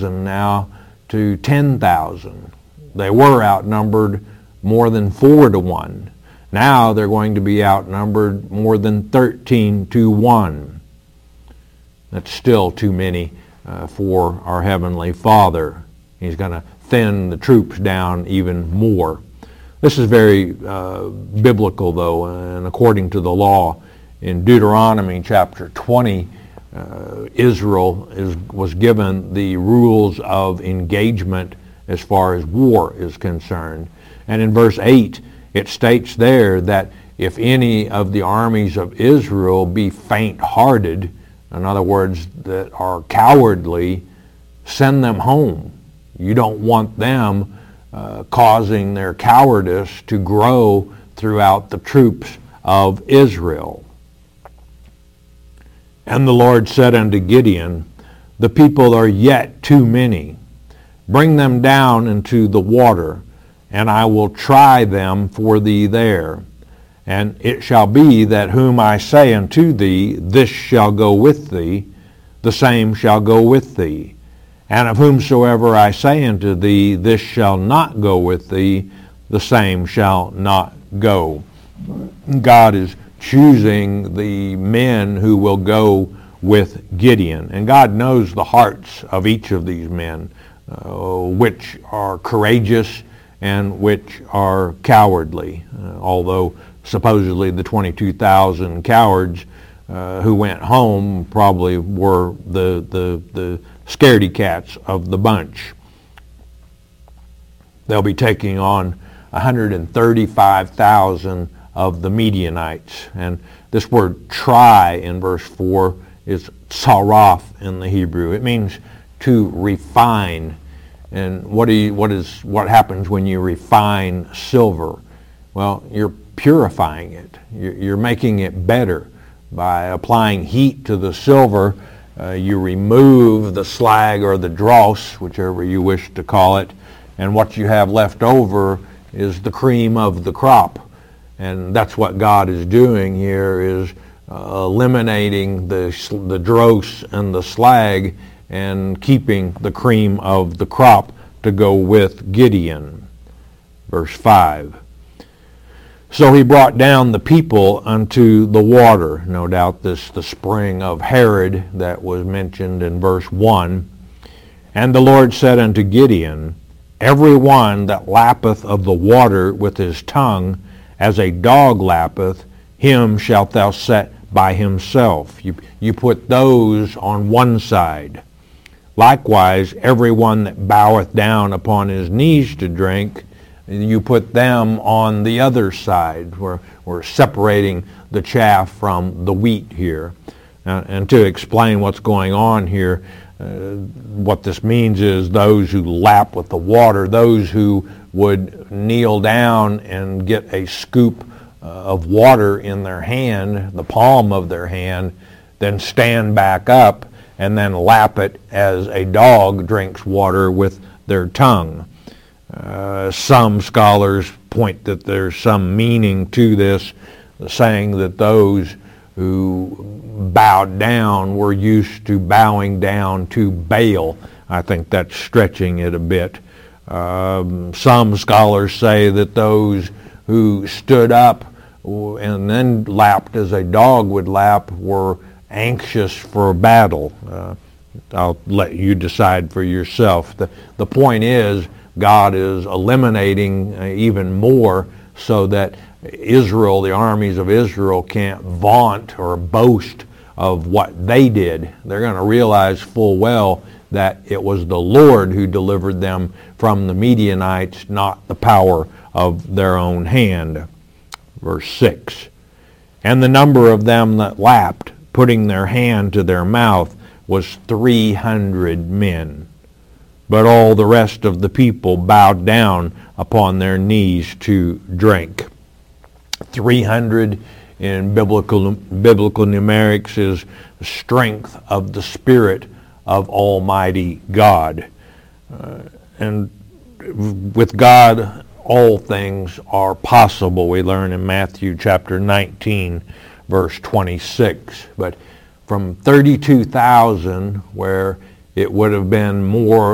30,000 now to 10,000. They were outnumbered more than 4 to 1. Now they're going to be outnumbered more than 13 to 1. That's still too many for our Heavenly Father. He's going to thin the troops down even more. This is very biblical, though, and according to the law. In Deuteronomy chapter 20, Israel was given the rules of engagement as far as war is concerned. And in verse 8, it states there that if any of the armies of Israel be faint-hearted, in other words, that are cowardly, send them home. You don't want them causing their cowardice to grow throughout the troops of Israel. And the Lord said unto Gideon, the people are yet too many. Bring them down into the water, and I will try them for thee there. And it shall be that whom I say unto thee, this shall go with thee, the same shall go with thee. And of whomsoever I say unto thee, this shall not go with thee, the same shall not go. God is choosing the men who will go with Gideon. And God knows the hearts of each of these men, which are courageous and which are cowardly. Although supposedly the 22,000 cowards who went home probably were the scaredy cats of the bunch. They'll be taking on 135,000 of the Midianites. And this word try in verse 4 is saraf in the Hebrew. It means to refine. And what happens when you refine silver? Well, you're purifying it. You're making it better. By applying heat to the silver, you remove the slag or the dross, whichever you wish to call it, and what you have left over is the cream of the crop. And that's what God is doing here, is eliminating the dross and the slag and keeping the cream of the crop to go with Gideon. Verse 5. So he brought down the people unto the water. No doubt this the spring of Herod that was mentioned in verse 1. And the Lord said unto Gideon, every one that lappeth of the water with his tongue, as a dog lappeth, him shalt thou set by himself. You put those on one side. Likewise, every one that boweth down upon his knees to drink, you put them on the other side. We're separating the chaff from the wheat here. And to explain what's going on here, what this means is those who lap with the water, those who would kneel down and get a scoop of water in their hand, the palm of their hand, then stand back up and then lap it as a dog drinks water with their tongue. Some scholars point that there's some meaning to this, saying that those who bowed down were used to bowing down to Baal. I think that's stretching it a bit. Some scholars say that those who stood up and then lapped as a dog would lap were anxious for battle. I'll let you decide for yourself. The point is, God is eliminating even more so that Israel, the armies of Israel, can't vaunt or boast of what they did. They're going to realize full well that it was the Lord who delivered them from the Midianites, not the power of their own hand. Verse 6. And the number of them that lapped, putting their hand to their mouth, was 300 men. But all the rest of the people bowed down upon their knees to drink. 300 in biblical numerics is the strength of the Spirit of Almighty God. And with God, all things are possible. We learn in Matthew chapter 19, verse 26. But from 32,000, where it would have been more